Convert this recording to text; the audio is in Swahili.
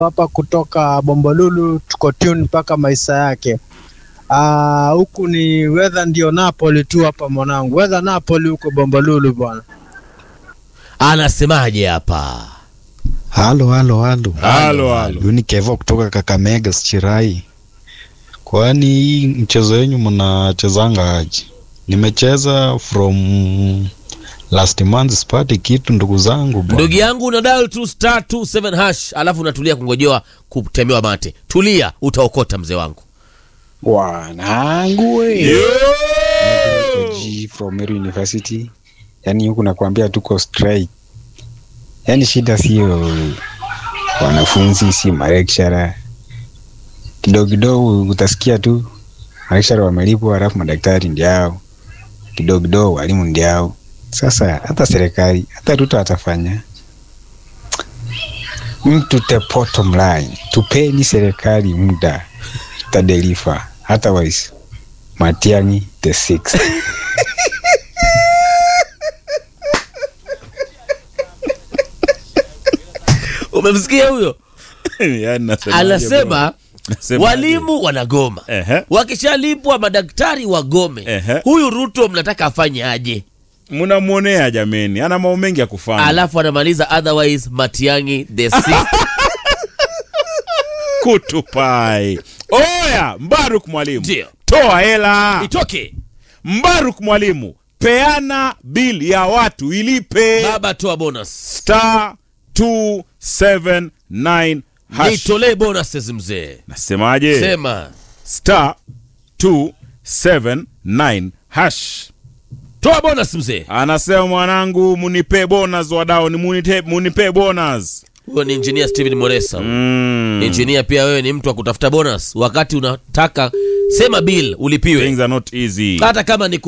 hapa kutoka Bombolulu, tuko tune mpaka maisha yake. Huku ni weather ndio Napoli tu hapa mwanangu. Weather Napoli huko Bombolulu bwana. Anasemaje hapa? Halo. Ni Kevo kutoka Kakamega Chirai. Kwani hii mchezo wenu mnachezanga aje? Nimecheza from last month sipati kitu ndugu zangu bwana. Ndugu yangu una dial to *227# alafu unatulia kungojewa kutemewa mate. Tulia utaokota mzee wangu. Wanangu G from Meru University. Yani huku nakwambia tuko straight. Yani shida sio wanafunzi, si marekshara. Kidogo utasikia tu marekshara wamelipwa halafu madaktari ndiao. Kidogo walimu ndiao. Sasa hata serikali, hata Ruto atafanya. Mtu te bottom line. Tupeni serikali muda. Tadeliver. Otherwise, Matiang'i the 6th. Umemsikia huyo? Anasema walimu wanagoma. Wakishalipwa madaktari wagome. Huyu Ruto mnataka afanye aje? Mnamuonea jameni, ana mambo mengi ya kufanya. Alafu anamaliza otherwise Matiang'i the 6th. Kutupai. Oya, Mbaruk mwalimu. Ndio. Toa hela. Itoke. Mbaruk mwalimu, peana bill ya watu ilipe. Baba toa bonus. *279#. Nitolee bonuses mzee. Nasemaje? Sema. *279#. Toa bonus mzee. Anasema mwanangu munipe bonus wadao, ni munipe bonus. Huyo ni engineer Steven Moresa. Engineer pia wewe ni mtu wa kutafuta bonus wakati unataka sema bill ulipiwe. Things are not easy. Hata kama ni